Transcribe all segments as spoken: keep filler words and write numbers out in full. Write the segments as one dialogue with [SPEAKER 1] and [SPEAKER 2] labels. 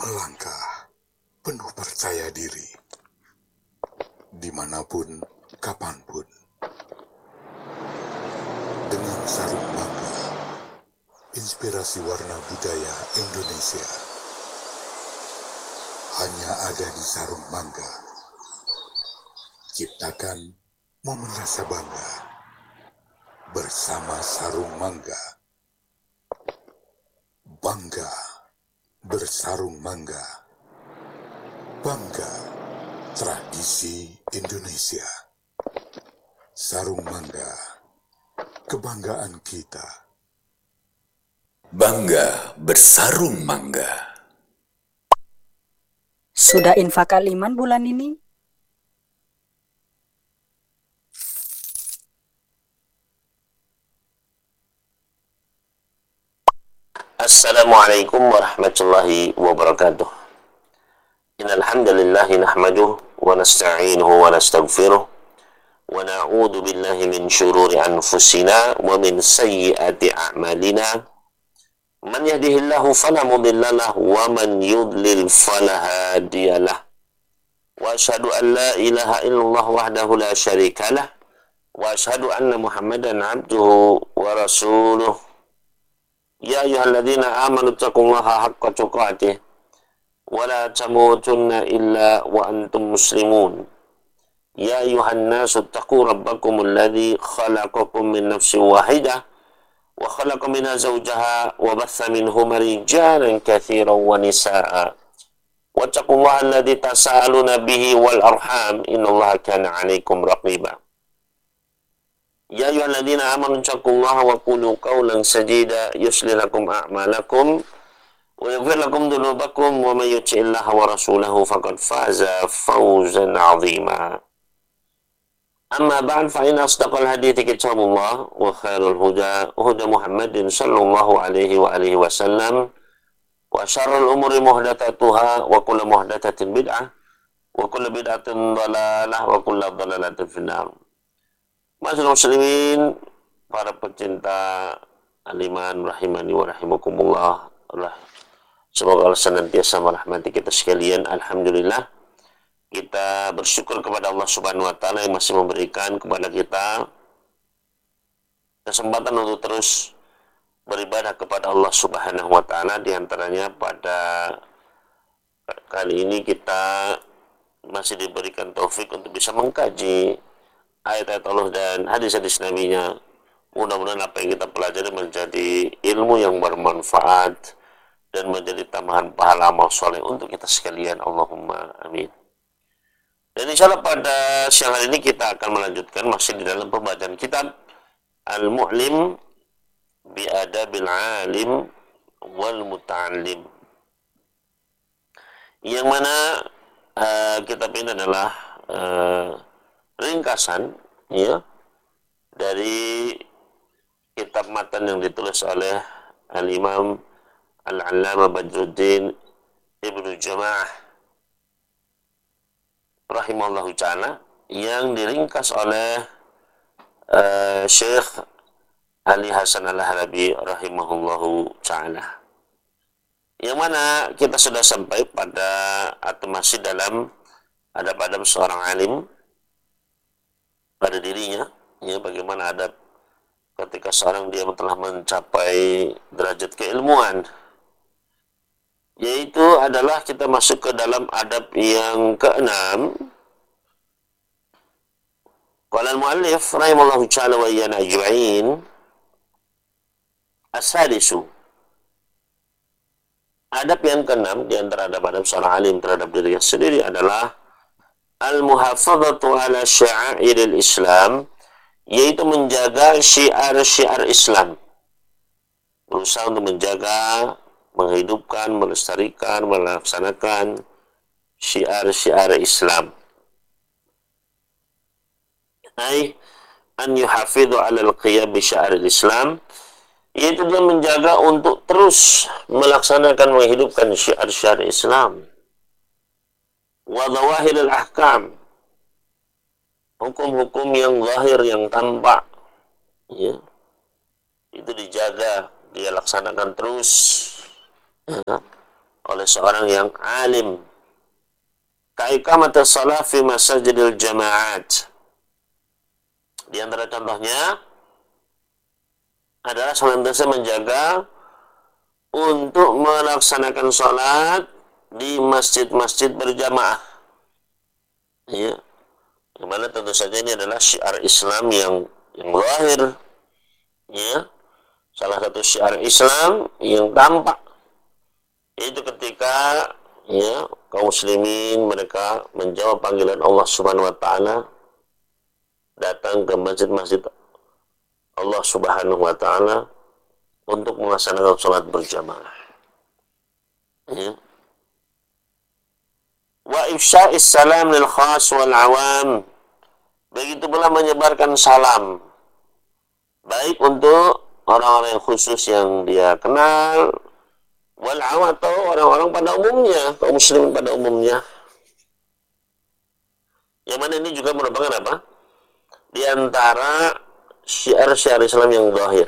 [SPEAKER 1] Melangkah penuh percaya diri, dimanapun, kapanpun, dengan sarung mangga, inspirasi warna budaya Indonesia hanya ada di sarung mangga. Ciptakan momen rasa bangga bersama sarung mangga. Bangga bersarung mangga. Bangga tradisi Indonesia. Sarung mangga, kebanggaan kita.
[SPEAKER 2] Bangga bersarung mangga.
[SPEAKER 3] Sudah infak aliman bulan ini?
[SPEAKER 4] Assalamualaikum warahmatullahi wabarakatuh. Innal hamdalillah nahmaduhu wa nasta'inuhu wa nastaghfiruh wa na'udzu billahi min shururi anfusina wa min sayyiati a'malina. Man yahdihillahu fala mudilla lahu wa man yudlil fala hadiyalah. Wa asyhadu an la ilaha illallah wahdahu la syarikalah wa asyhadu anna Muhammadan abduhu wa rasuluh. Ya ayyuhalladzina amanu taqullaha haqqa tuqatih wa la tamutunna illa wa antum muslimun. Ya ayyuhan nasu taqu rabbakumul ladzi khalaqakum min nafsin wahidah wa khalaqa minha zawjaha wa batha minhuma rijalan katsiran wa nisaa'a. Wattaqullaha alladzi tasaaluna bihi wal arham innallaha kana 'alaikum raqiba. Ya ayyuhalladzina amanu taqullaha wa qulu qawlan sadida yuslih lakum a'malakum wa yaghfir lakum dhunubakum wa may yuti'illaha wa rasulahu faqad faza fawzan 'azima. Amma ba'd fa inna asdaqal hadithi kitabullah wa khairul huda huda Muhammadin sallallahu alaihi wa alihi wasallam wa syarrul umuri muhdatsatuha wa kullu muhdatsatin bid'ah wa kullu bid'atin dhalalah wa kullu dhalalatin finnar. Masyaallah muslimin, para pecinta aliman rahimani wa rahimakumullah. Semoga Allah senantiasa merahmati kita sekalian. Alhamdulillah, kita bersyukur kepada Allah Subhanahu wa taala yang masih memberikan kepada kita kesempatan untuk terus beribadah kepada Allah Subhanahu wa taala. Di antaranya pada kali ini kita masih diberikan taufik untuk bisa mengkaji ayat-ayat Allah dan hadis-hadis Nabi-Nya. Mudah-mudahan apa yang kita pelajari menjadi ilmu yang bermanfaat dan menjadi tambahan pahala amal soleh untuk kita sekalian. Allahumma amin. Dan insya Allah pada siang hari ini kita akan melanjutkan masih di dalam pembacaan kitab Al-Mu'lim bi Adabil Alim wal Muta'allim, yang mana uh, kitab ini adalah uh, ringkasan ya dari kitab matan yang ditulis oleh Al-Imam Al-Allamah Badruddin Ibnu Jama'ah rahimahullahu ta'ala, yang diringkas oleh uh, Syekh Ali Hasan Al-Halabi rahimahullahu ta'ala, yang mana kita sudah sampai pada atau masih dalam adab-adab seorang alim pada dirinya, ya, bagaimana adab ketika seorang dia telah mencapai derajat keilmuan, yaitu adalah kita masuk ke dalam adab yang keenam. Qala al-muallif rahimallahu ta'ala wa iyana ajma'in, as-sadisu, adab yang keenam di antara adab-adab seorang alim terhadap dirinya sendiri adalah al-muhafadzatu ala sya'airil Islam, yaitu menjaga syiar-syiar Islam, berusaha untuk menjaga, menghidupkan, melestarikan, melaksanakan syiar-syiar Islam. Ai an yuhafidhu 'ala al-qiyam bi syiaril Islam, yaitu dia menjaga untuk terus melaksanakan, menghidupkan syiar-syiar Islam. Wa dhawahiril ahkam, hukum-hukum yang zahir, yang tampak, ya, itu dijaga, dia laksanakan terus, ya, oleh seorang yang alim. Kaiqamatus shalah fi masajidil jama'at. Di antara contohnya adalah senantiasa menjaga untuk melaksanakan sholat di masjid-masjid berjamaah. Ya. Yang mana tentu saja ini adalah syiar Islam yang yang lahir. Ya. Salah satu syiar Islam yang tampak itu ketika ya kaum muslimin mereka menjawab panggilan Allah Subhanahu wa taala, datang ke masjid-masjid Allah Subhanahu wa taala untuk melaksanakan salat berjamaah. Ya. Wa ifsya'is salam lil khas wal awam. Begitu pula menyebarkan salam baik untuk orang-orang yang khusus yang dia kenal, wal awam atau orang-orang pada umumnya, kaum muslimin pada umumnya. Yang mana ini juga merupakan apa? Di antara syiar-syiar Islam yang zahir,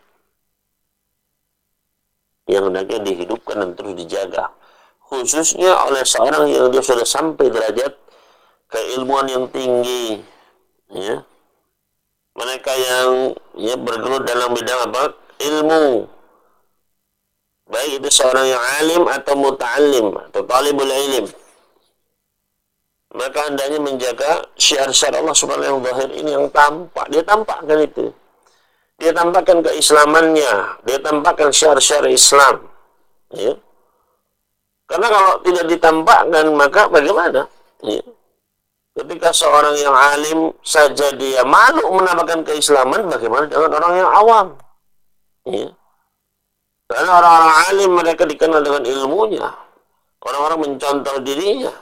[SPEAKER 4] yang hendaknya dihidupkan dan terus dijaga, khususnya oleh seorang yang dia sudah sampai derajat keilmuan yang tinggi, ya. Mereka yang ya bergelut dalam bidang apa? Ilmu. Baik itu seorang yang alim atau muta'allim atau talibul ilm. Maka hendaknya menjaga syiar-syiar Allah Subhanahu wa taala ini yang tampak. Dia tampakkan itu. Dia tampakkan keislamannya. Dia tampakkan syiar-syiar Islam. Ya. Karena kalau tidak ditampakkan, maka bagaimana? Ya. Ketika seorang yang alim saja dia malu menampakkan keislaman, bagaimana dengan orang yang awam? Ya. Karena orang-orang alim mereka dikenal dengan ilmunya. Orang-orang mencontoh dirinya.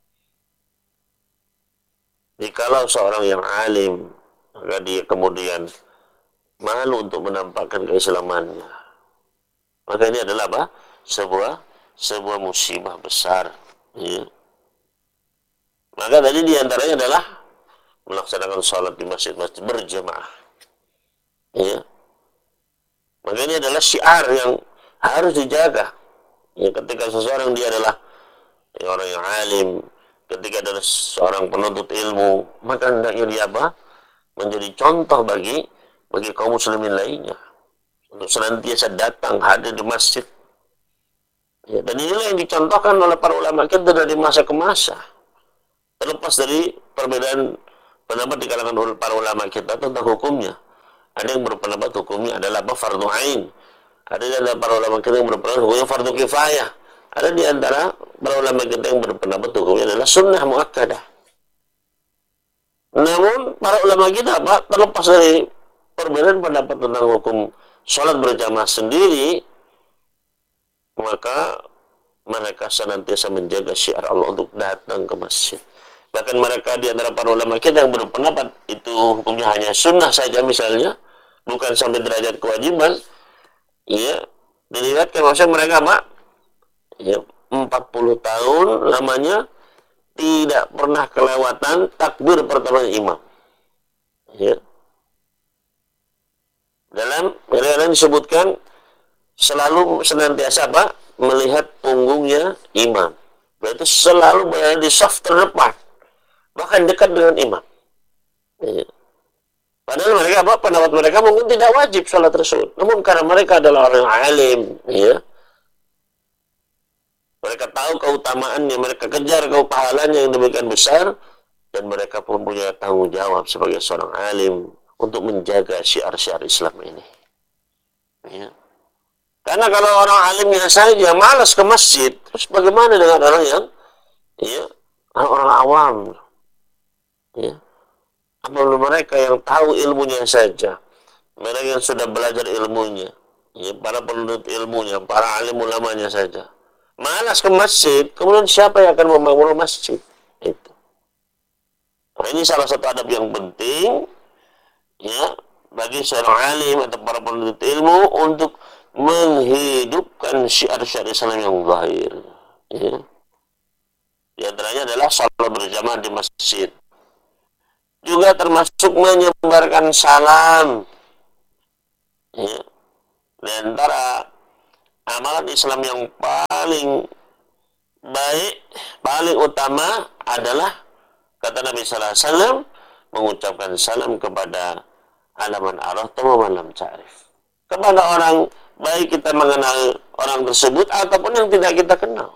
[SPEAKER 4] Jikalau seorang yang alim, maka dia kemudian malu untuk menampakkan keislamannya, maka ini adalah apa? Sebuah sebuah musibah besar. Ya. Maka tadi diantaranya adalah melaksanakan sholat di masjid-masjid berjamaah. Ya. Maka ini adalah syiar yang harus dijaga. Ya, ketika seseorang dia adalah ya, orang yang alim, ketika adalah seorang penuntut ilmu, maka hendaknya dia apa? Menjadi contoh bagi bagi kaum muslimin lainnya untuk senantiasa datang hadir di masjid. Ya, dan inilah yang dicontohkan oleh para ulama kita dari masa ke masa. Terlepas dari perbedaan pendapat di kalangan para ulama kita tentang hukumnya. Ada yang berpendapat hukumnya adalah apa? Fardu ain. Ada di antara para ulama kita yang berpendapat hukumnya fardu kifayah. Ada di antara para ulama kita yang berpendapat hukumnya adalah sunnah muakkadah. Namun para ulama kita apa? Terlepas dari perbedaan pendapat tentang hukum sholat berjamaah sendiri, maka mereka senantiasa menjaga syiar Allah untuk datang ke masjid. Bahkan mereka di antara para ulama kita yang berpendapat itu hukumnya hanya sunnah saja misalnya, bukan sampai derajat kewajiban, ya, dilihatkan maksudnya mereka apa? Ya, empat puluh tahun lamanya tidak pernah kelewatan takbir pertama imam. Ya. Dalam riwayat disebutkan selalu senantiasa apa? Melihat punggungnya imam. Berarti selalu berada di saf terdepan, bahkan dekat dengan imam. Ya. Padahal mereka apa? Pendapat mereka mungkin tidak wajib sholat tersebut. Namun karena mereka adalah orang yang alim, ya, mereka tahu keutamaannya, mereka kejar pahalanya yang demikian besar, dan mereka pun punya tanggung jawab sebagai seorang alim untuk menjaga syiar-syiar Islam ini. Ya. Karena kalau orang alimnya saja malas ke masjid, terus bagaimana dengan orang yang, ya, orang awam? Ya. Apalagi mereka yang tahu ilmunya saja, mereka yang sudah belajar ilmunya, ya, para penuntut ilmunya, para alim ulamanya saja malas ke masjid, kemudian siapa yang akan membangun masjid? Itu. Nah, ini salah satu adab yang penting, ya, bagi seorang alim atau para penuntut ilmu untuk menghidupkan syiar-syiar Islam yang zahir. Ya. Di antaranya adalah salat berjamaah di masjid. Juga termasuk menyebarkan salam. Ya. Di antara amalan Islam yang paling baik paling utama adalah kata Nabi sallallahu alaihi wasallam mengucapkan salam kepada alaman arafta wa man lam ta'rif. Kepada orang baik kita mengenal orang tersebut ataupun yang tidak kita kenal.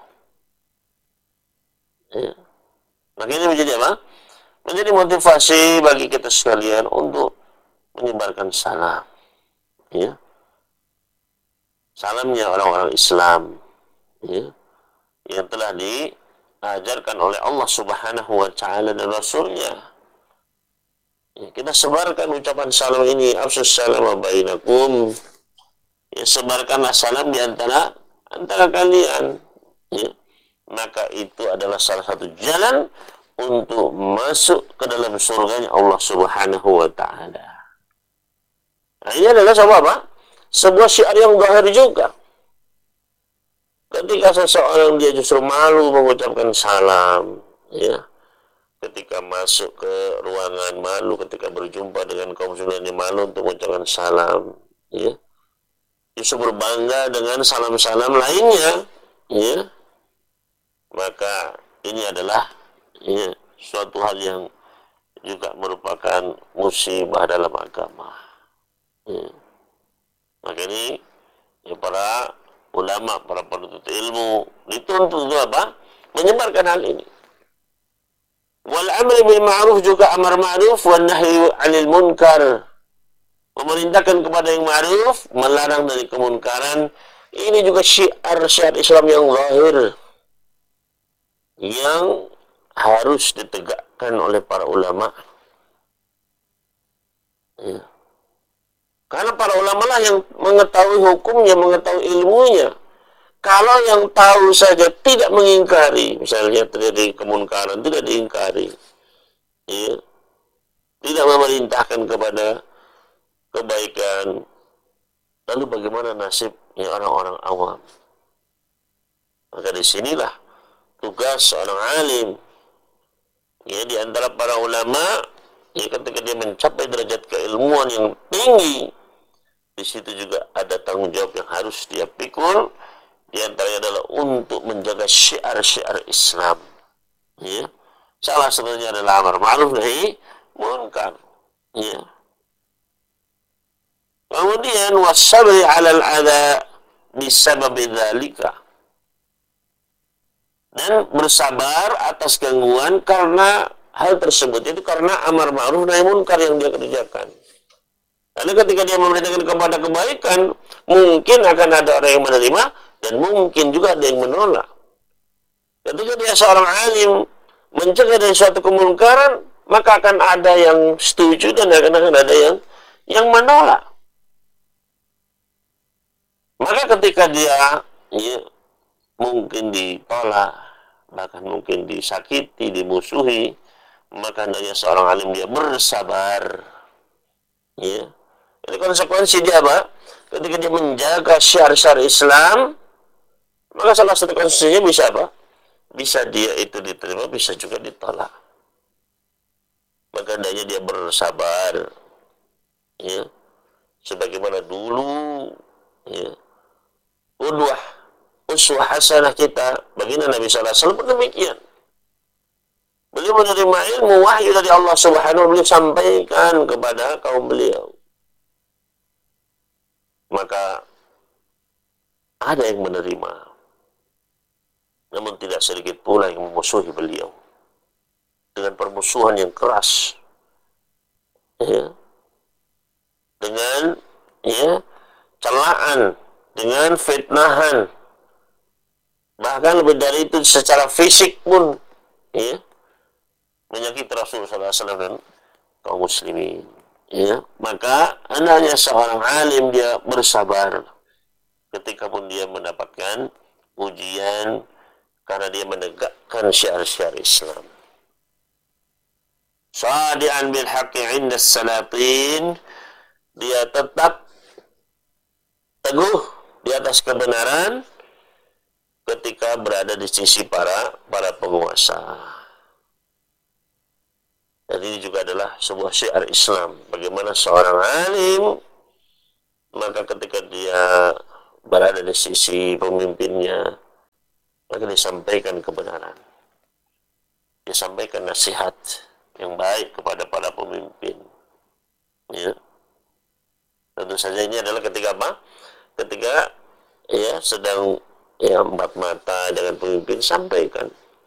[SPEAKER 4] Ya. Maka ini menjadi apa? Menjadi motivasi bagi kita sekalian untuk menyebarkan salam. Ya. Salamnya orang-orang Islam. Ya. Yang telah diajarkan oleh Allah Subhanahu wa taala dan Rasulnya. Ya, kita sebarkan ucapan salam ini, afsus salam bainakum. Ya, sebarkanlah salam di antara antara kalian. Ya. Maka itu adalah salah satu jalan untuk masuk ke dalam surganya Allah Subhanahu wa taala. Nah, ini adalah sebuah apa? Sebuah syiar yang zahir juga. Ketika seseorang dia justru malu mengucapkan salam, ya. Ketika masuk ke ruangan malu, ketika berjumpa dengan kaum muslimin malu untuk mengucapkan salam, ya. Justru berbangga dengan salam-salam lainnya, ya. Maka ini adalah ya, suatu hal yang juga merupakan musibah dalam agama. Ya. Maka ini ya, para ulama, para penuntut ilmu dituntut untuk apa? Menyebarkan hal ini. Wal amri bil ma'ruf juga amar ma'ruf wan nahyi 'anil munkar. Memerintahkan kepada yang ma'ruf, melarang dari kemunkaran. Ini juga syiar-syiar Islam yang zahir yang harus ditegakkan oleh para ulama. Ya. Karena para ulama lah yang mengetahui hukumnya, mengetahui ilmunya. Kalau yang tahu saja tidak mengingkari, misalnya terjadi kemunkaran, tidak diingkari, ya, tidak memerintahkan kepada kebaikan, lalu bagaimana nasib ya, orang-orang awam? Maka disinilah tugas seorang alim, ya, di antara para ulama, ya, ketika dia mencapai derajat keilmuan yang tinggi, di situ juga ada tanggung jawab yang harus dia pikul. Di antaranya adalah untuk menjaga syiar-syiar Islam. Ya. Salah satunya adalah amar ma'ruf nahi munkar. Ya. Kemudian wasabri 'alal adza bisababi dzalika. Dan bersabar atas gangguan karena hal tersebut, itu karena amar ma'ruf nahi munkar yang dia kerjakan. Karena ketika dia memerintahkan kepada kebaikan, mungkin akan ada orang yang menerima dan mungkin juga ada yang menolak. Ketika dia seorang alim mencegah dari suatu kemungkaran, maka akan ada yang setuju dan akan ada yang yang menolak. Maka ketika dia ya, mungkin ditolak, bahkan mungkin disakiti, dimusuhi, maka hendaknya seorang alim dia bersabar. Ya. Jadi konsekuensi dia apa? Ketika dia menjaga syiar-syiar Islam, maka salah satu konsekuensinya bisa apa? Bisa dia itu diterima, bisa juga ditolak. Maka hendaknya dia bersabar. Ya. Sebagaimana dulu, ya, udwah, uswah hasanah kita, baginda Nabi sallallahu alaihi wasallam demikian. Beliau menerima ilmu wahyu dari Allah Subhanahu wa taala, beliau sampaikan kepada kaum beliau. Maka ada yang menerima, namun tidak sedikit pula yang memusuhi beliau dengan permusuhan yang keras, ya, dengan ya celaan, dengan fitnahan, bahkan lebih dari itu secara fisik pun, ya, menyakiti Rasulullah sallallahu alaihi wasallam dan kaum muslimin. Ya, maka hendaknya seorang alim dia bersabar ketika pun dia mendapatkan ujian karena dia menegakkan syiar-syiar Islam. Shadi'an bil haqqi 'inda salatin, dia tetap teguh di atas kebenaran ketika berada di sisi para para penguasa. Dan ini juga adalah sebuah syiar Islam. Bagaimana seorang alim, maka ketika dia berada di sisi pemimpinnya, maka disampaikan kebenaran, disampaikan nasihat yang baik kepada para pemimpin. Ya, tentu saja ini adalah ketika apa? Ketika ya sedang ya empat mata dengan pemimpin, sampaikan.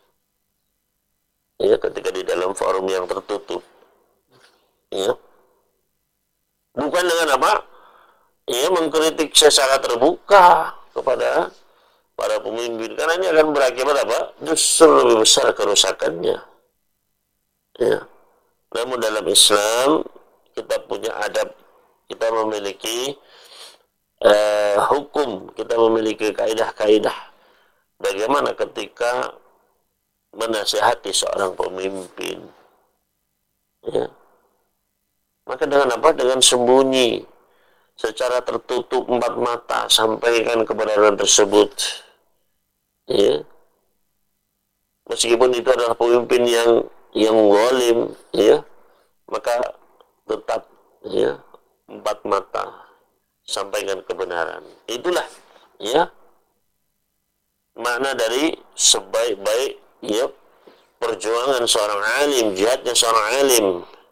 [SPEAKER 4] Ya, ketika di dalam forum yang tertutup. Ya. Bukan dengan apa? Ya, mengkritik secara terbuka kepada para pemimpin, karena ini akan berakibat apa? Justru lebih besar kerusakannya. Ya. Namun dalam Islam kita punya adab, kita memiliki uh, hukum, kita memiliki kaidah-kaidah bagaimana ketika menasihati seorang pemimpin. Ya. Maka dengan apa? Dengan sembunyi, secara tertutup empat mata, sampaikan kebenaran tersebut. Ya. Meskipun itu adalah pemimpin yang yang zalim, ya, maka tetap ya empat mata, sampaikan kebenaran. Itulah ya makna dari sebaik-baik ya perjuangan seorang alim, jihadnya seorang alim,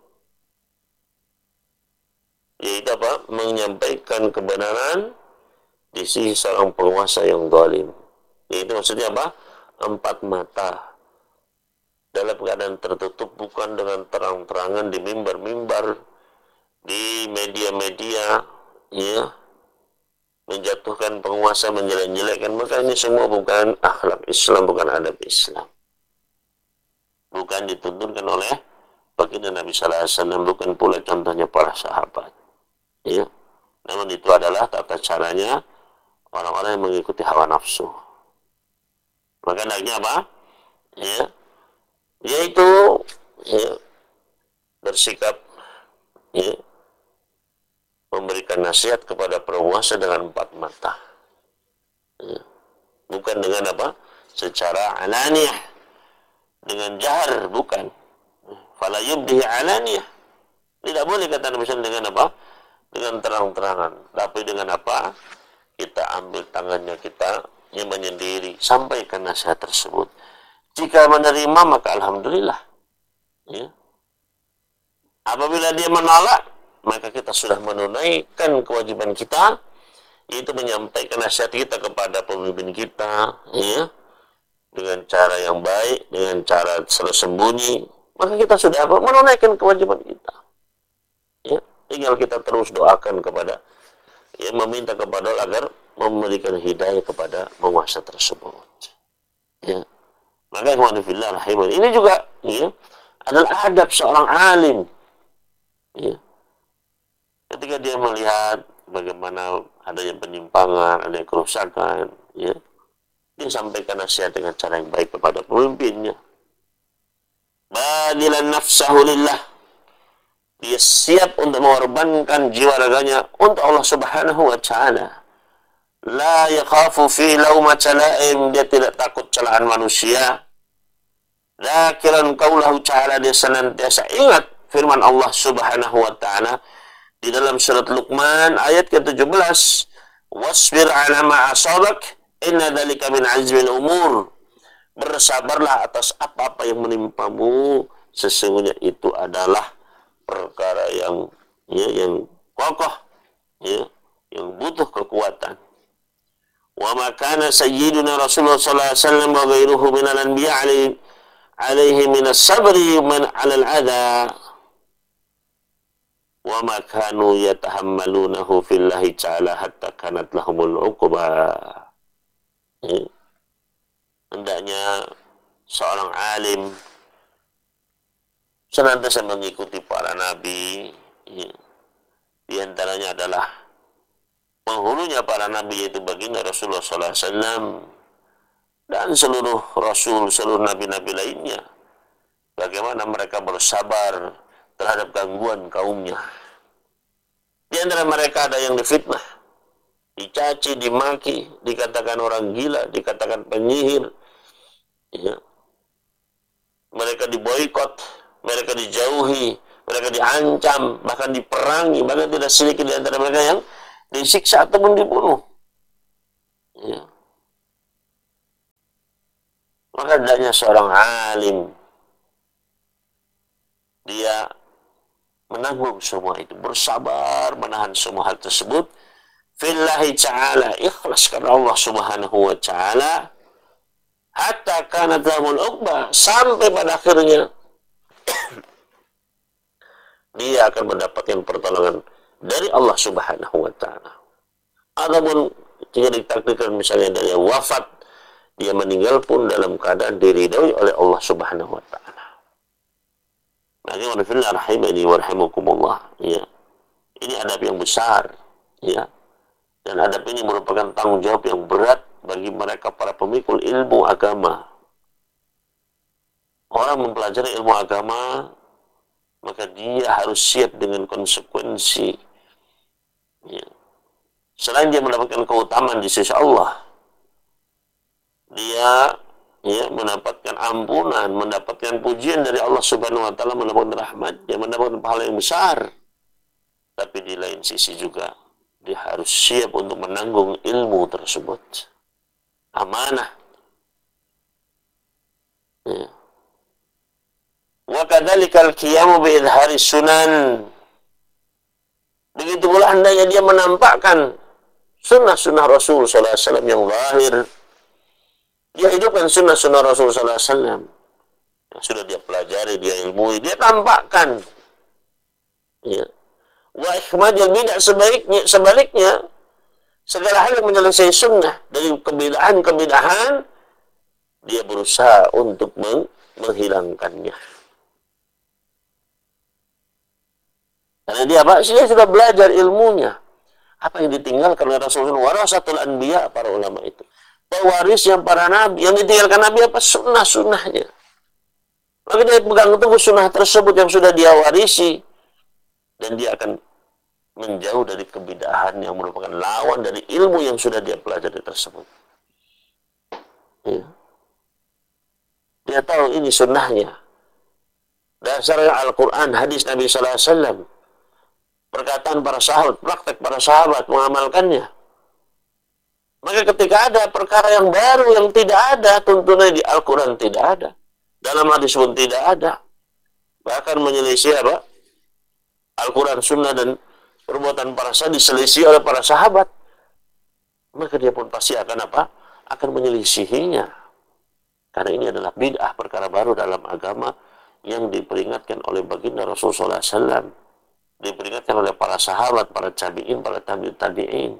[SPEAKER 4] yaitu apa? Menyampaikan kebenaran di sisi seorang penguasa yang zalim. Itu maksudnya apa? Empat mata, dalam keadaan tertutup, bukan dengan terang-terangan di mimbar-mimbar, di media-media, ya, menjatuhkan penguasa, menjelek-jelekkan. Maka ini semua bukan akhlak Islam, bukan adab Islam. Bukan dituntunkan oleh baginda Nabi Sallallahu Alaihi Wasallam, bukan pula contohnya para sahabat. Ya, namun itu adalah tata caranya orang-orang yang mengikuti hawa nafsu. Maka hendaknya apa? Ya, yaitu ya, bersikap ya, memberikan nasihat kepada penguasa dengan empat mata, ya. Bukan dengan apa? Secara alaniyah, dengan jahar, bukan. Fala yubdihi alaniyah, tidak boleh kata Nabi sallallahu alaihi wasallam dengan apa? Dengan terang-terangan, tapi dengan apa? Kita ambil tangannya, kita yang menyendiri, sampaikan nasihat tersebut. Jika menerima, maka alhamdulillah. Ya. Apabila dia menolak, maka kita sudah menunaikan kewajiban kita, yaitu menyampaikan nasihat kita kepada pemimpin kita, ya, dengan cara yang baik, dengan cara sembunyi. Maka kita sudah apa? Menunaikan kewajiban kita. Ya. Tinggal kita terus doakan kepada, ya, meminta kepada Allah agar memberikan hidayah kepada penguasa tersebut. Ya. Maka ini juga ya, adalah adab seorang alim. Ya. Ketika dia melihat bagaimana adanya penyimpangan, adanya kerusakan, ya, dia sampaikan nasihat dengan cara yang baik kepada pemimpinnya. Badilan nafsahu lillah. Dia siap untuk mengorbankan jiwa raganya untuk Allah Subhanahu wa Ta'ala. La yakhafu fi laumata la'im, dia tidak takut celaan manusia. Zakiran qaulahu ta'ala, dia senantiasa ingat firman Allah Subhanahu wa Ta'ala di dalam surat Luqman ayat ke tujuh belas, wasbir 'ala ma asabak inna dzalika min azmil umur. Bersabarlah atas apa-apa yang menimpamu, sesungguhnya itu adalah perkara yang ya, yang kokoh, ya, yang butuh kekuatan. Wa ma kana sayyiduna Rasulullah sallallahu alaihi wasallam wa ghairuhu min al-anbiya alaihi alaihi min as-sabri man 'ala al-adha wa ma kanu yatahammalunahu fillahi ta'ala hatta kanat lahumul 'uqba. Ya. Hendaknya seorang alim senantiasa mengikuti para nabi, ya. Di antaranya adalah penghulunya para nabi, yaitu baginda Rasulullah sallallahu alaihi wasallam dan seluruh rasul, seluruh nabi-nabi lainnya. Bagaimana mereka bersabar terhadap gangguan kaumnya. Di antara mereka ada yang difitnah, dicaci, dimaki, dikatakan orang gila, dikatakan penyihir, ya. Mereka diboikot, mereka dijauhi, mereka diancam, bahkan diperangi, bahkan tidak sedikit di antara mereka yang disiksa ataupun dibunuh. Ya. Maka hendaknya seorang alim dia menanggung semua itu, bersabar menahan semua hal tersebut fillahi ta'ala, ikhlas karena Allah subhanahu wa ta'ala, hatta kanat lahumul uqbah, sampai pada akhirnya dia akan mendapatkan pertolongan dari Allah subhanahu wa ta'ala. Adapun jika ditakdirkan misalnya dari wafat, dia meninggal pun dalam keadaan diridhoi oleh Allah subhanahu wa ta'ala. Bagaimana fillah rahimani wa rahimakumullah, ya. Ini adab yang besar, ya. Dan adab ini merupakan tanggung jawab yang berat bagi mereka para pemikul ilmu agama. Orang mempelajari ilmu agama, maka dia harus siap dengan konsekuensi. Ya. Selain dia mendapatkan keutamaan di sisi Allah, dia ya mendapatkan ampunan, mendapatkan pujian dari Allah Subhanahu wa taala, mendapatkan rahmat, dia mendapatkan pahala yang besar. Tapi di lain sisi juga dia harus siap untuk menanggung ilmu tersebut. Amanah. Ya. Wa kadzalikal qiyamu bi idhari sunan. Begitu pula hendaknya dia menampakkan sunnah-sunnah Rasul sallallahu alaihi wasallam yang zahir. Dia hidupkan sunnah-sunnah Rasul sallallahu alaihi wasallam yang sudah dia pelajari, dia ilmui, dia tampakkan. Ya. Wa ikhmadil bid'ah, sebaliknya, sebaliknya segala hal yang menyelesaikan sunnah dari kebidahan-kebidahan, dia berusaha untuk meng menghilangkannya. Karena dia apa? Dia sudah belajar ilmunya. Apa yang ditinggalkan oleh Rasulullah, warasatul anbiya, para ulama itu. Pewaris yang para nabi, yang ditinggalkan nabi apa? Sunnah-sunnahnya. Maka dia pegang teguh sunnah tersebut yang sudah dia warisi. Dan dia akan menjauh dari kebidahan yang merupakan lawan dari ilmu yang sudah dia pelajari tersebut. Ya. Dia tahu ini sunnahnya. Dasarnya Al-Quran, hadis Nabi sallallahu alaihi wasallam. Perkataan para sahabat, praktek para sahabat mengamalkannya. Maka ketika ada perkara yang baru yang tidak ada, tuntunan di Al-Quran tidak ada. Dalam hadis pun tidak ada. Bahkan menyelisih apa? Al-Quran, sunnah, dan perbuatan para sahabat diselisih oleh para sahabat. Maka dia pun pasti akan apa? Akan menyelisihinya. Karena ini adalah bid'ah, perkara baru dalam agama yang diperingatkan oleh baginda Rasulullah sallallahu alaihi wasallam. Diperingatkan oleh para sahabat, para tabi'in, para tabi'ut tabi'in.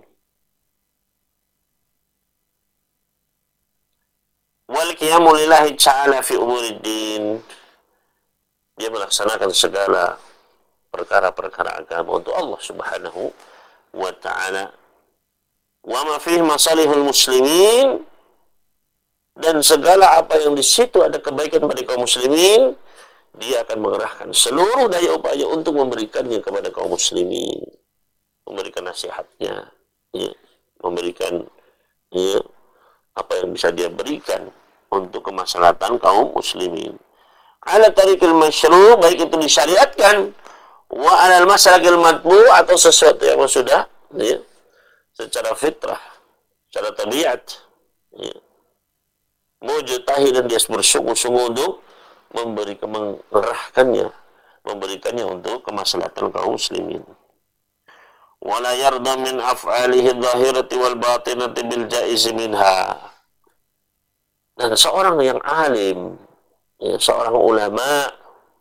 [SPEAKER 4] Wal qiyamu lillahi ta'ala fi umuriddin. Dia melaksanakan segala perkara-perkara agama untuk Allah Subhanahu wa ta'ala. Wa ma fihi masalihul muslimin, dan segala apa yang di situ ada kebaikan bagi kaum muslimin, dia akan mengerahkan seluruh daya upaya untuk memberikannya kepada kaum muslimin, memberikan nasihatnya, ya, memberikan ya, apa yang bisa dia berikan untuk kemaslahatan kaum muslimin. Ala tariqil masyru', baik itu disyariatkan, wa alal masalakil matbu', atau sesuatu yang sudah ya, secara fitrah, secara tabiat, ya, mujtahid, dan dia bersungguh-sungguh untuk memberi, mengerahkannya, memberikannya untuk kemaslahatan kaum muslimin. Wala yarda min af'alihi dhahirati wal batinati bil jaiz minha. Dan seorang yang alim, ya, seorang ulama,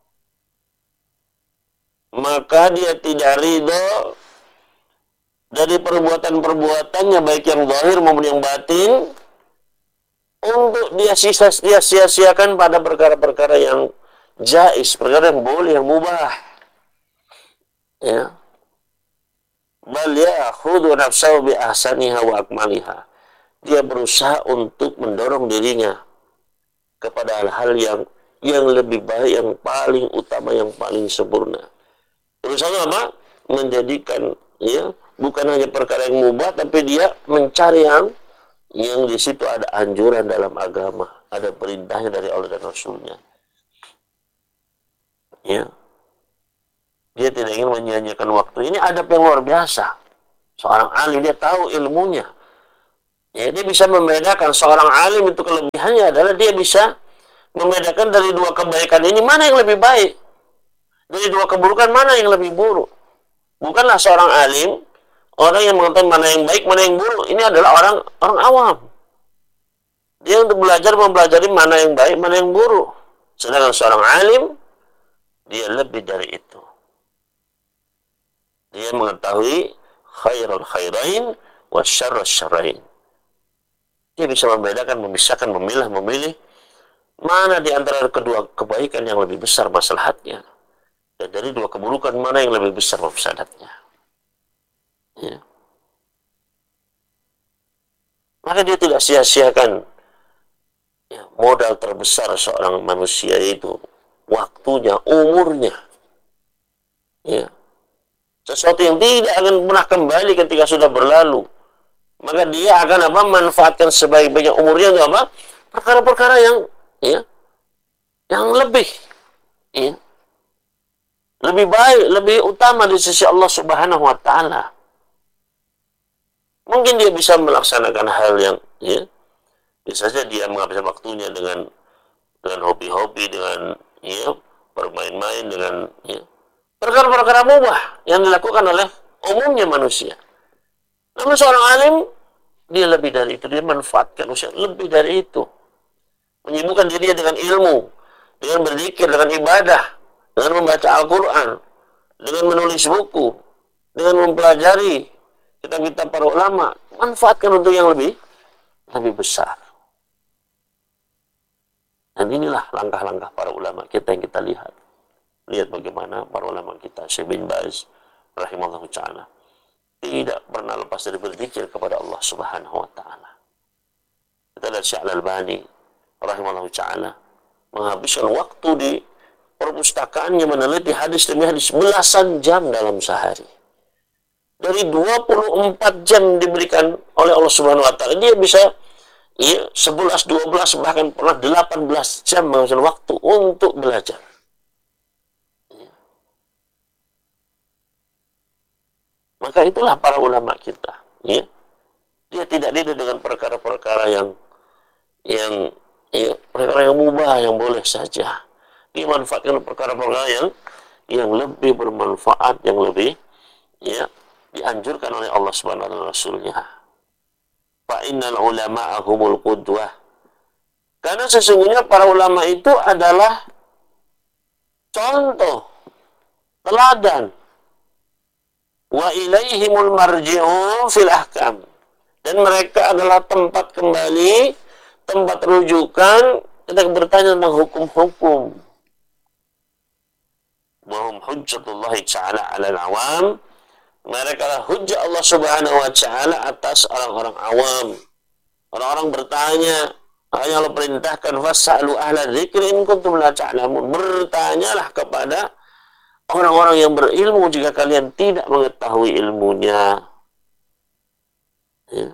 [SPEAKER 4] maka dia tidak ridho dari perbuatan-perbuatannya, baik yang zahir maupun yang batin, untuk dia sia-sia-siakan pada perkara-perkara yang jaiz, perkara yang boleh, yang mubah. Ya. Bal ya'khudhu nafsahu bi ahsaniha wa akmaliha. Dia berusaha untuk mendorong dirinya kepada hal-hal yang yang lebih baik, yang paling utama, yang paling sempurna. Berusaha apa? Menjadikan, ya, bukan hanya perkara yang mubah, tapi dia mencari yang yang di situ ada anjuran dalam agama, ada perintahnya dari Allah dan Rasulnya. Ya, dia tidak ingin menyia-nyiakan waktu. Ini adab yang luar biasa. Seorang ahli, dia tahu ilmunya, Ya, dia bisa membedakan. Seorang alim itu kelebihannya adalah dia bisa membedakan dari dua kebaikan ini mana yang lebih baik, dari dua keburukan mana yang lebih buruk. Bukanlah seorang alim orang yang mengetahui mana yang baik, mana yang buruk. Ini adalah orang orang awam. Dia untuk belajar mempelajari mana yang baik, mana yang buruk. Sedangkan seorang alim, dia lebih dari itu. Dia mengetahui khairul khairain wa syarrul syarrain. Dia bisa membedakan, memisahkan, memilah, memilih mana di antara kedua kebaikan yang lebih besar maslahatnya, dan dari dua keburukan mana yang lebih besar mafsadatnya. Ya. Maka dia tidak sia-siakan ya, modal terbesar seorang manusia itu waktunya, umurnya. Ya. Sesuatu yang tidak akan pernah kembali ketika sudah berlalu. Maka dia akan apa? Manfaatkan sebaik-baiknya umurnya untuk apa? Perkara-perkara yang ya, yang lebih ya, lebih baik, lebih utama di sisi Allah Subhanahu wa taala. Mungkin dia bisa melaksanakan hal yang ya, bisa saja dia menghabiskan waktunya dengan dengan hobi-hobi, dengan ya, bermain-main, dengan ya, perkara-perkara mubah yang dilakukan oleh umumnya manusia. Namun seorang alim, dia lebih dari itu, dia manfaatkan usia lebih dari itu. Menyibukkan dirinya dengan ilmu, dengan berzikir, dengan ibadah, dengan membaca Al-Quran, dengan menulis buku, dengan mempelajari kitab-kitab para ulama. Manfaatkan untuk yang lebih lebih besar. Dan inilah langkah-langkah para ulama kita yang kita lihat. Lihat bagaimana para ulama kita, Syekh bin Baz rahimahullah ta'ala, tidak pernah lepas dari berzikir kepada Allah Subhanahu wa taala. Kita lihat Syekh Al-Albani rahimahullah ta'ala menghabiskan waktu di perpustakaannya meneliti hadis demi hadis belasan jam dalam sehari. Dari dua puluh empat jam diberikan oleh Allah Subhanahu wa taala, dia bisa ya, sebelas, dua belas, bahkan pernah delapan belas jam menghabiskan waktu untuk belajar. Maka itulah para ulama kita. Ya. Dia tidak lihat dengan perkara-perkara yang yang ya, perkara yang mubah, yang boleh saja. Dia manfaatkan perkara-perkara yang yang lebih bermanfaat, yang lebih ya, dianjurkan oleh Allah Subhanahu wa taala dan Rasulnya. Fa innal ulama'a humul qudwah. Karena sesungguhnya para ulama itu adalah contoh, teladan. Wa ilaihimul marji'u fil ahkam. Dan mereka adalah tempat kembali, tempat rujukan ketika bertanya tentang hukum-hukum. Wa hum hujjatullah ta'ala 'alal 'awam. Mereka adalah hujjah Allah Subhanahu wa ta'ala atas orang-orang awam. Orang-orang bertanya, hanya Allah perintahkan fas'alu ahla dzikri in kuntum la ta'lamun. Bertanyalah kepada orang-orang yang berilmu jika kalian tidak mengetahui ilmunya. Ya.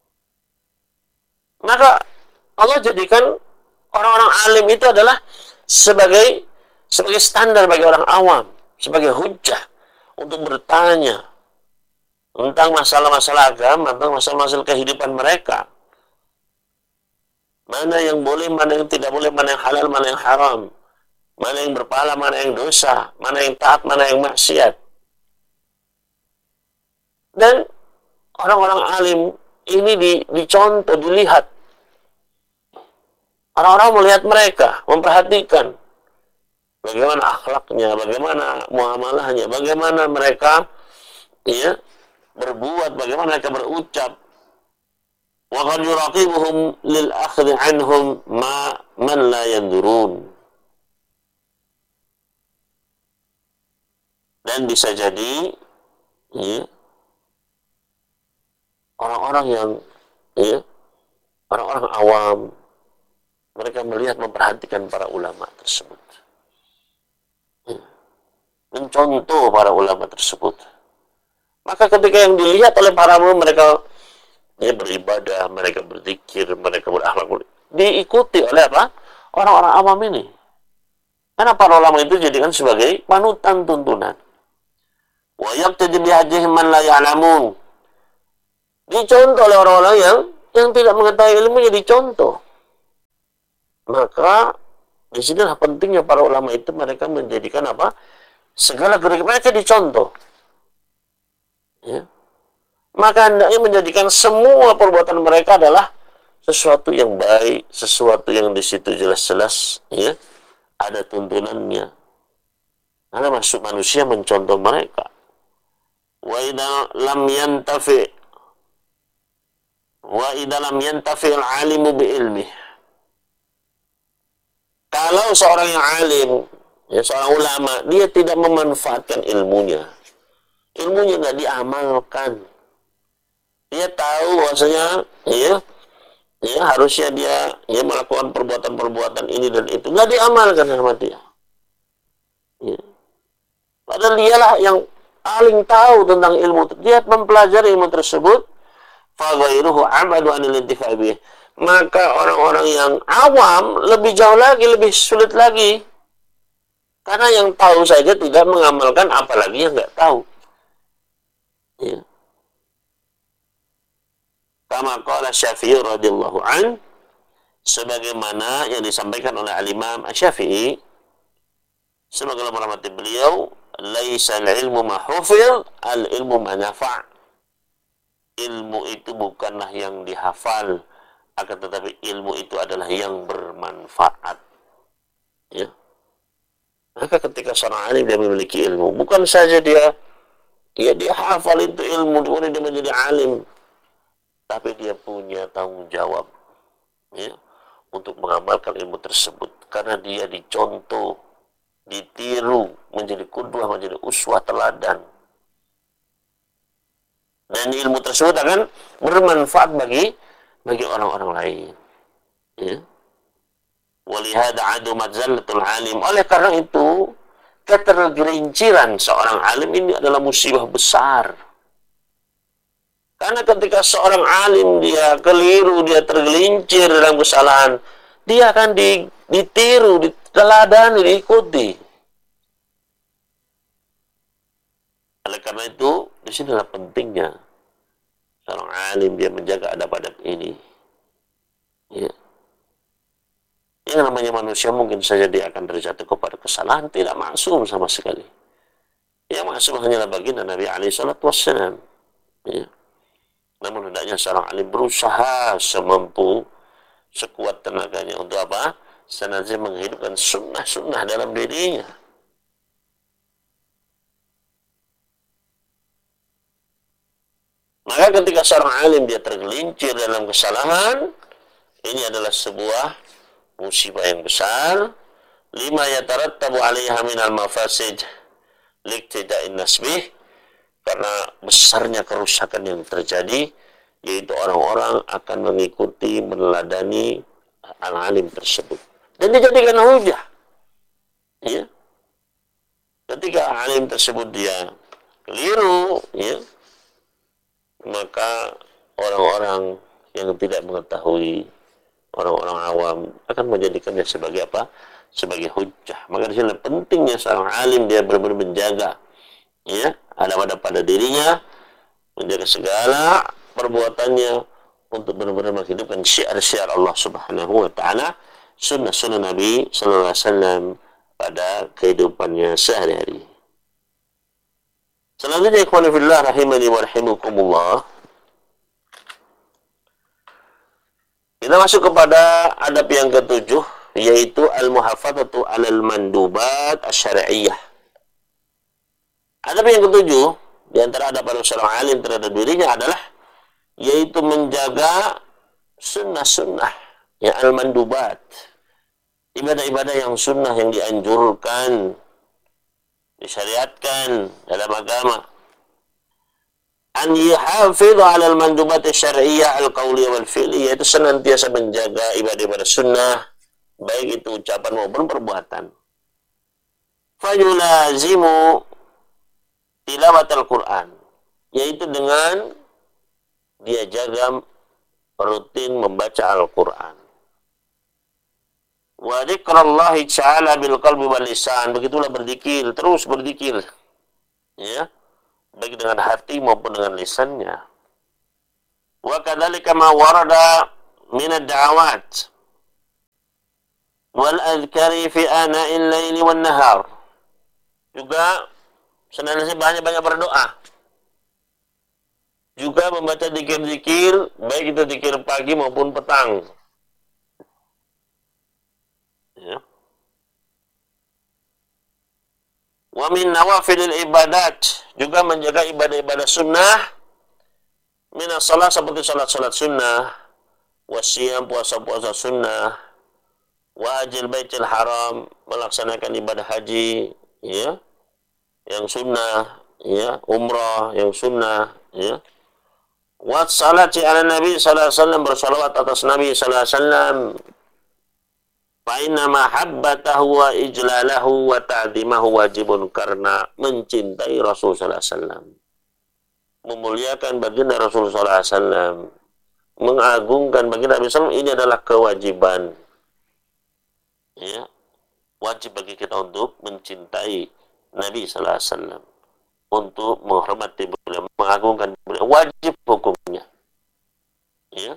[SPEAKER 4] Maka Allah jadikan orang-orang alim itu adalah sebagai sebagai standar bagi orang awam, sebagai hujjah untuk bertanya tentang masalah-masalah agama, tentang masalah-masalah kehidupan mereka. Mana yang boleh, mana yang tidak boleh, mana yang halal, mana yang haram. Mana yang berpahala, mana yang dosa, mana yang taat, mana yang maksiat. Dan orang-orang alim ini di, dicontoh, dilihat. Orang-orang melihat mereka, memperhatikan bagaimana akhlaknya, bagaimana muamalahnya, bagaimana mereka ya, berbuat, bagaimana mereka berucap. Wa qad yuraqibuhum lil akhdhi anhum ma man la yandurun. Dan bisa jadi ya, orang-orang yang ya, orang-orang awam, mereka melihat, memperhatikan para ulama tersebut, ya, mencontoh para ulama tersebut. Maka ketika yang dilihat oleh para ulama, mereka ya, beribadah, mereka berzikir, mereka berakhlak, diikuti oleh apa? Orang-orang awam ini. Karena para ulama itu jadikan sebagai panutan, tuntunan. Wa yaqtadi bihadihim man la ya'lamun. Dicontoh oleh orang-orang yang yang tidak mengetahui ilmu jadi contoh. Maka di sinilah pentingnya para ulama itu, mereka menjadikan apa? Segala gerak mereka dicontoh. Ya. Maka hendaknya menjadikan semua perbuatan mereka adalah sesuatu yang baik, sesuatu yang di situ jelas-jelas ya ada tuntunannya. Karena masuk manusia mencontoh mereka. Wa idza lam yantafi wa idza lam yantafi al-alimu bi ilmihi. Kalau seorang yang alim, ya seorang ulama, dia tidak memanfaatkan ilmunya, ilmunya nggak diamalkan. Dia tahu bahwasanya, ya, ya harusnya dia ya melakukan perbuatan-perbuatan ini dan itu, nggak diamalkan sama dia. Ya. Padahal dialah yang paling tahu tentang ilmu. Dia mempelajari ilmu tersebut. Fa ghairuhu amadu anil intifa'i bih. Maka orang-orang yang awam lebih jauh lagi, lebih sulit lagi. Karena yang tahu saja tidak mengamalkan, apalagi yang nggak tahu. Ya. Kama qala Syafi'i radhiyallahu an, sebagaimana yang disampaikan oleh Al-Imam Asy-Syafi'i, semoga Allah merahmati beliau, laisa al-ilmu ma hufil, al-ilmu ma nafa'. Ilmu itu bukanlah yang dihafal, akan tetapi ilmu itu adalah yang bermanfaat. Ya. Maka ketika seorang alim dia memiliki ilmu, bukan saja dia ya dia hafal itu ilmu, kemudian dia menjadi alim, tapi dia punya tanggung jawab ya untuk mengamalkan ilmu tersebut, karena dia dicontoh, ditiru, menjadi qudwah, menjadi uswah, teladan. Dan ilmu tersebut akan bermanfaat bagi bagi orang-orang lain. Ya. Walihada adumat zallatul alim. Oleh karena itu, ketergelinciran seorang alim ini adalah musibah besar. Karena ketika seorang alim dia keliru, dia tergelincir dalam kesalahan, dia akan ditiru, diteladani, diikuti. Oleh karena itu, di sini adalah pentingnya seorang alim dia menjaga adab-adab ini. Ya. Yang namanya manusia mungkin saja dia akan terjatuh kepada kesalahan, tidak maksum sama sekali. Yang maksum hanyalah baginda Nabi alaihi salatu wassalam. Ya. Namun hendaknya seorang alim berusaha semampu, sekuat tenaganya untuk apa? Senantiasa menghidupkan sunnah-sunnah dalam dirinya. Maka ketika seorang alim dia tergelincir dalam kesalahan, ini adalah sebuah musibah yang besar. Lima yatarattabu 'alaiha minal mafasid liqtida'in nasbih, karena besarnya kerusakan yang terjadi, yaitu orang-orang akan mengikuti, meneladani al-alim tersebut dan dijadikan hujah. Ya. Ketika alim tersebut dia keliru, ya, maka orang-orang yang tidak mengetahui, orang-orang awam akan menjadikannya sebagai apa? Sebagai hujjah. Maka di sini pentingnya seorang alim dia benar-benar menjaga ya adab-adab pada dirinya, menjaga segala perbuatannya untuk benar-benar menghidupkan syiar-syiar Allah Subhanahu wa taala, sunnah-sunnah Nabi sallallahu alaihi wasallam pada kehidupannya sehari-hari. Selanjutnya, ikhwani fillah rahimani wa rahimakumullah, kita masuk kepada adab yang ketujuh, yaitu al-muhafadzatu 'alal mandubat asy-syar'iyyah. Adab yang ketujuh di antara adab seorang alim terhadap dirinya adalah yaitu menjaga sunnah-sunnah ya al-mandubat, ibadah-ibadah yang sunnah yang dianjurkan, disyariatkan dalam agama. An yahafidhu 'ala al-mandubat asy-syar'iyyah al-qauliyah wal fi'liyah, yaitu senantiasa menjaga ibadah-ibadah sunnah, baik itu ucapan maupun perbuatan. Fayulazimu tilawat al-Qur'an, yaitu dengan dia jaga rutin membaca Al-Qur'an. Wa dzikrallahi ta'ala bil qalbi wal lisan, begitulah berzikir, terus berzikir ya, baik dengan hati maupun dengan lisannya. Wa kadzalika ma warada min ad-da'awat wal adhkari fi ana'il laili wan nahar. Juga senantiasa banyak-banyak berdoa. Juga membaca zikir-zikir, baik itu zikir pagi maupun petang. Ya. Wa min nawafilil ibadat, juga menjaga ibadah-ibadah sunnah, minas salat seperti salat-salat sunnah, wasiyam puasa-puasa sunnah, wajil baitil haram melaksanakan ibadah haji, ya, yang sunnah, ya, umrah yang sunnah, ya. Wa salati ala Nabi sallallahu alaihi wasallam, bersalawat atas Nabi sallallahu alaihi wasallam. Fa inna mahabbatahu wa ijlalahu wa ta'zimahu wajibun, karena mencintai Rasul sallallahu alaihi wasallam, memuliakan baginda Rasul sallallahu alaihi wasallam, mengagungkan baginda Nabi sallallahu alaihi wasallam, ini adalah kewajiban. Ya, wajib bagi kita untuk mencintai Nabi sallallahu alaihi wasallam, untuk menghormati beliau, mengagungkan beliau, wajib hukumnya. Ya.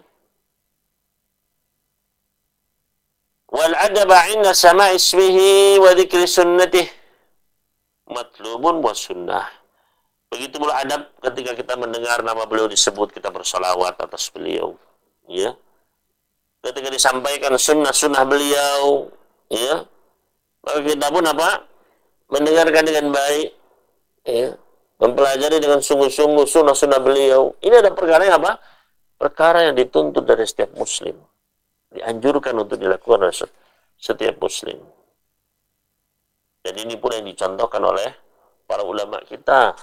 [SPEAKER 4] Wal adaba 'inda sama'i ismihi wa dzikri sunnatihi matlubun wa sunnah. Begitu pula adab ketika kita mendengar nama beliau disebut, kita bersalawat atas beliau, ya. Ketika disampaikan sunnah-sunnah beliau, ya, maka kita pun apa? Mendengarkan dengan baik, ya, mempelajari dengan sungguh-sungguh sunnah-sunnah beliau. Ini ada perkara yang apa? Perkara yang dituntut dari setiap muslim, dianjurkan untuk dilakukan oleh setiap muslim. Dan ini pun yang dicontohkan oleh para ulama kita.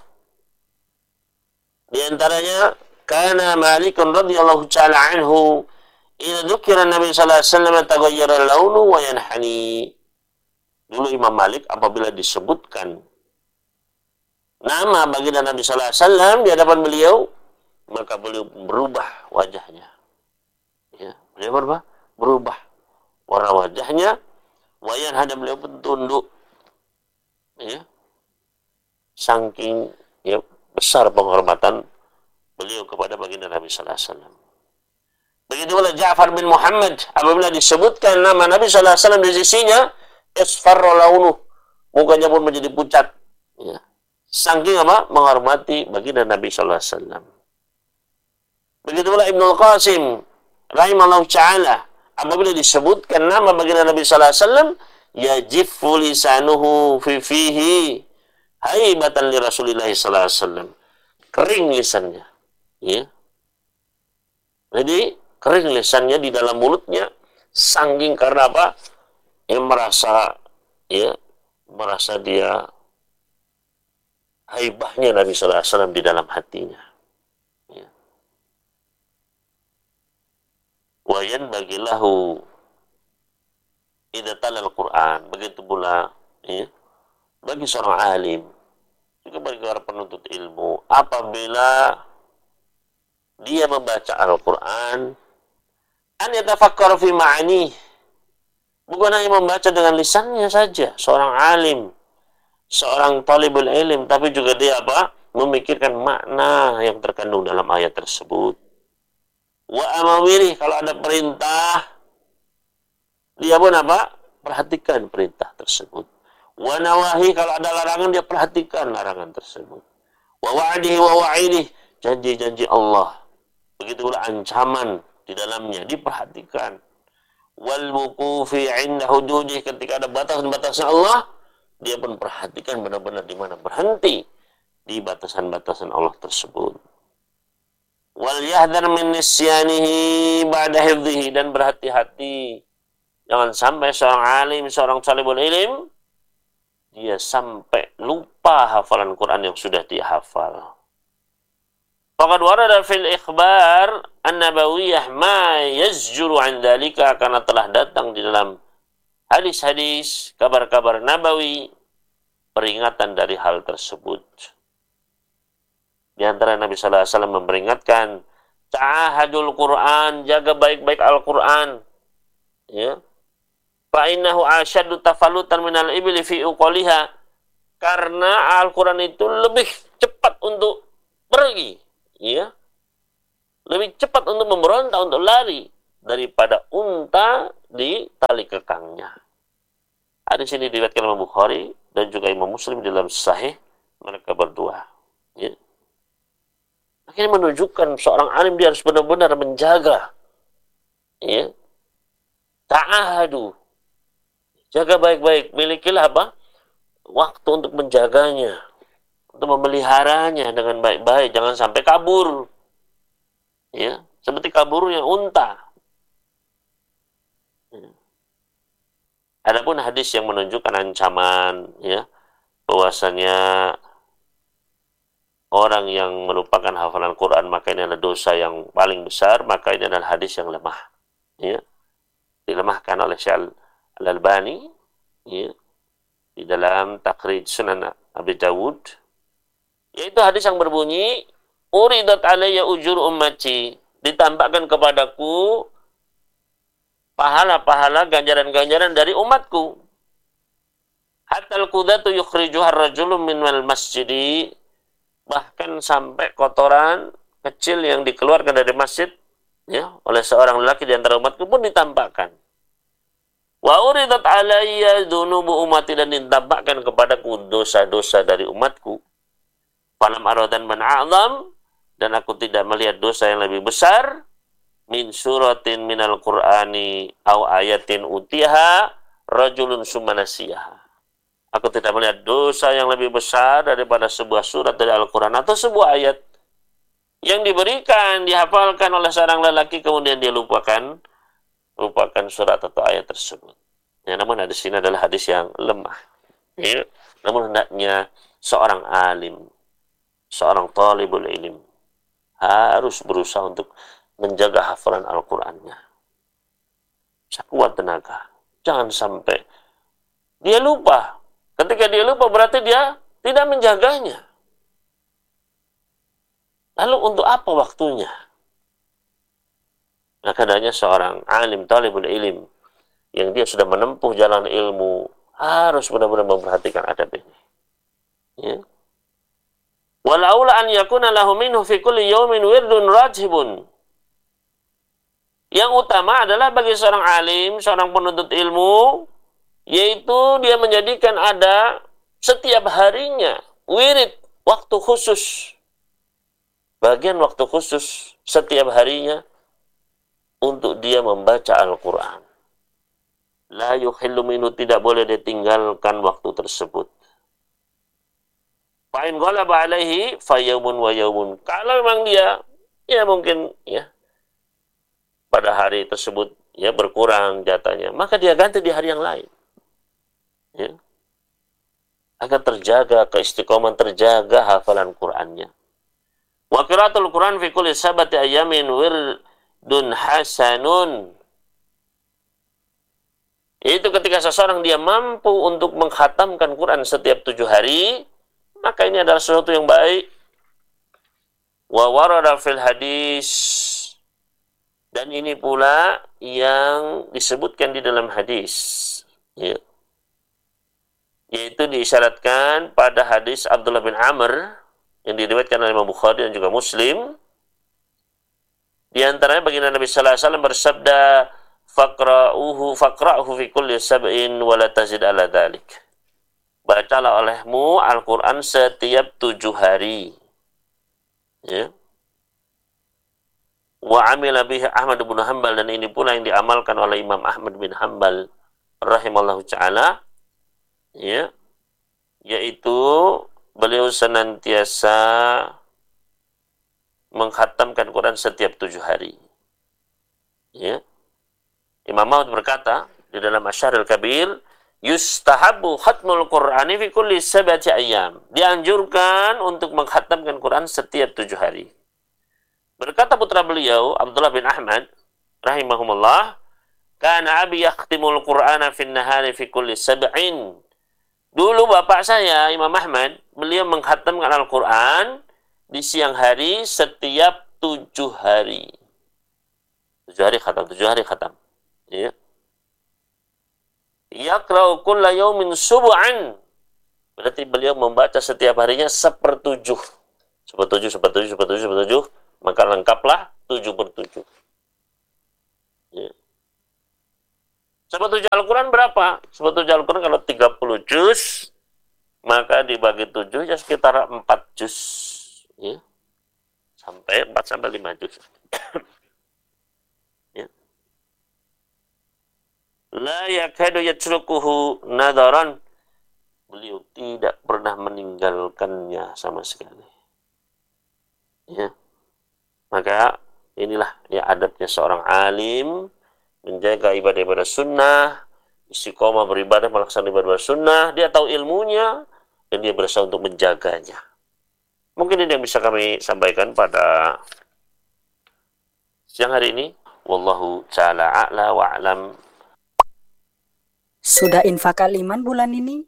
[SPEAKER 4] Di antaranya, kana Malikun radhiyallahu ta'ala anhu, idza dzukira Nabi sallallahu alaihi wasallam taghayyara launu wa yanhani. Dulu Imam Malik apabila disebutkan nama baginda Nabi sallallahu alaihi wasallam di hadapan beliau, maka beliau berubah wajahnya. Ya, beliau berubah, berubah warna wajahnya, wa yanhani, beliau pun tunduk. Ya. Saking ya besar penghormatan beliau kepada baginda Nabi sallallahu alaihi wasallam. Begitu pula Ja'far bin Muhammad, apabila disebutkan nama Nabi sallallahu alaihi wasallam di sisinya, isfarra launuh, mukanya pun menjadi pucat. Ya. Saking apa? Menghormati baginda Nabi sallallahu alaihi wasallam. Begitu pula Ibnu Qasim rahimahullah ta'ala, apabila disebutkan nama baginda Nabi sallallahu alaihi wasallam, yajiffu lisanuhu fi fihi haibatan li Rasulillah sallallahu alaihi wasallam. Kering lisannya. Ya. Jadi kering lisannya di dalam mulutnya, saking karena apa? Yang merasa ya, merasa dia haibahnya Nabi sallallahu alaihi wasallam di dalam hatinya. Ya. Wa yanbaghi lahu idza tala al-Qur'an, begitu pula ya, bagi seorang alim, juga bagi orang penuntut ilmu, apabila dia membaca Al-Quran, an yatafakkar fi ma'ani, bukan hanya membaca dengan lisannya saja, seorang alim, seorang talibul ilm, tapi juga dia apa? Memikirkan makna yang terkandung dalam ayat tersebut. Wa amawiri, kalau ada perintah, dia pun apa? Perhatikan perintah tersebut. Wa nawahi, kalau ada larangan, dia perhatikan larangan tersebut. Wa wa'adihi wa wa'idih, janji-janji Allah, begitu pula ancaman di dalamnya diperhatikan. Wal wuqufi 'inda hududih, ketika ada batasan-batasan Allah, dia pun perhatikan benar-benar di mana berhenti di batasan-batasan Allah tersebut. Wal yahdhar min nisyanihi ba'da hifdhihi, dan berhati-hati jangan sampai seorang alim, seorang talibul ilm, dia sampai lupa hafalan Quran yang sudah dia hafal. Faqad warada fil ikhbar an-nabawiyah ma yazjuru an dzalika, karena telah datang di dalam hadis-hadis, kabar-kabar nabawi, peringatan dari hal tersebut. Di antara Nabi sallallahu alaihi wasallam memperingatkan, ta'ahadul Quran, jaga baik-baik Al-Quran. Ya. Fa innahu asyaddu tafalutan minal ibli fi uqaliha, karena Al-Quran itu lebih cepat untuk pergi, ya, lebih cepat untuk memberontak, untuk lari daripada unta di tali kekangnya. Hadis ini diriwayatkan Imam Bukhari dan juga Imam Muslim di dalam Sahih mereka berdua. Ya. Akhirnya menunjukkan seorang alim dia harus benar-benar menjaga. Ya. Ta'ahadu. Jaga baik-baik. Milikilah apa? Waktu untuk menjaganya. Untuk memeliharanya dengan baik-baik. Jangan sampai kabur. Ya. Seperti kaburnya unta. Ya. Adapun hadis yang menunjukkan ancaman, ya, bahwasanya orang yang melupakan hafalan Quran maka ini adalah dosa yang paling besar, maka ini adalah hadis yang lemah, ya, dilemahkan oleh Syekh Al-Albani, ya, di dalam Takhrij Sunan Abi Dawud, yaitu hadis yang berbunyi, uridat alayya ujur ummati, ditambahkan kepadaku pahala-pahala, ganjaran-ganjaran dari umatku. Hatta al-qudatu yukhrijuha ar-rajulu minal masjidi, bahkan sampai kotoran kecil yang dikeluarkan dari masjid, ya, oleh seorang lelaki di antara umatku pun ditampakkan. Wa uridat alayya dhunubu ummati, dan ditampakkan kepadaku dosa-dosa dari umatku. Falam aradan man a'zam, dan aku tidak melihat dosa yang lebih besar min suratin minal Qur'ani aw ayatin utiha rajulun sumanasiyaha. Aku tidak melihat dosa yang lebih besar daripada sebuah surat dari Al-Quran atau sebuah ayat yang diberikan, dihafalkan oleh seorang lelaki kemudian dia lupakan lupakan surat atau ayat tersebut. Ya, namun hadis ini adalah hadis yang lemah. Ya, namun hendaknya seorang alim, seorang talibul ilm harus berusaha untuk menjaga hafalan Al-Qur'annya. Sekuat tenaga. Jangan sampai dia lupa. Ketika dia lupa berarti dia tidak menjaganya. Lalu untuk apa waktunya? Maka adanya seorang alim, talibul ilm, yang dia sudah menempuh jalan ilmu, harus benar-benar memperhatikan adab ini. Ya. Walaula an yakuna lahu minhu fi kulli yawmin wirdun rajibun. Yang utama adalah bagi seorang alim, seorang penuntut ilmu, yaitu dia menjadikan ada setiap harinya wirid, waktu khusus, bagian waktu khusus setiap harinya untuk dia membaca Al-Quran. La yukhillu minhu, tidak boleh ditinggalkan waktu tersebut. Fa'in ghalaba alaihi fayawmun wa yawmun. Kalau memang dia, ya mungkin, ya, pada hari tersebut ya berkurang jatahnya, maka dia ganti di hari yang lain. Ya. Agar terjaga keistiqoman, terjaga hafalan Qur'annya. Wa qiraatul Qur'an fi kulli sabati ayamin wirdun hasanun. Itu ketika seseorang dia mampu untuk mengkhatamkan Quran setiap tujuh hari, maka ini adalah sesuatu yang baik. Wa warada fil hadis, dan ini pula yang disebutkan di dalam hadis, ya, yaitu diisyaratkan pada hadis Abdullah bin Amr yang diriwayatkan oleh Imam Bukhari dan juga Muslim. Di antaranya baginda Nabi sallallahu alaihi wasallam bersabda, faqra'uhu faqra'uhu fi kulli sab'in wa la tazid ala dzalik. Bacalah olehmu Al-Qur'an setiap tujuh hari. Ya. Wa amila bihi Ahmad bin Hanbal, dan ini pula yang diamalkan oleh Imam Ahmad bin Hanbal rahimallahu ta'ala, ya, yaitu beliau senantiasa mengkhatamkan Quran setiap tujuh hari. Ya. Imam Ahmad berkata di dalam Asyarul Kabir, yustahabu khatmul Qur'ani fi kulli sab'ati ayyam. Dianjurkan untuk mengkhatamkan Quran setiap tujuh hari. Berkata putra beliau, Abdullah bin Ahmad, rahimahumullah, kana abi yakhtimul Qur'ana fin nahari fi kulli sab'in. Dulu bapak saya, Imam Ahmad, beliau mengkhatamkan Al-Quran di siang hari setiap tujuh hari. Tujuh hari khatam, tujuh hari khatam. Ya. Yaqra'u kulla yawmin sub'an. Berarti beliau membaca setiap harinya sepertujuh. Sepertujuh, sepertujuh, sepertujuh, sepertujuh. Maka lengkaplah tujuh per tujuh. Ya. Sepertujuh Al-Quran berapa? Sepertujuh Al-Quran kalau tiga puluh juz, maka dibagi tujuh ya sekitar empat juz. Ya. Sampai empat sampai lima juz. Ya. La yakadu yatsrukuhu nadaran. Beliau tidak pernah meninggalkannya sama sekali. Ya. Maka inilah ya adabnya seorang alim, menjaga ibadah-ibadah sunnah, istiqomah beribadah, melaksanakan ibadah sunnah. Dia tahu ilmunya dan dia berusaha untuk menjaganya. Mungkin ini yang bisa kami sampaikan pada siang hari ini. Wallahu ta'ala a'la wa'alam.
[SPEAKER 3] Sudah infak iman bulan ini?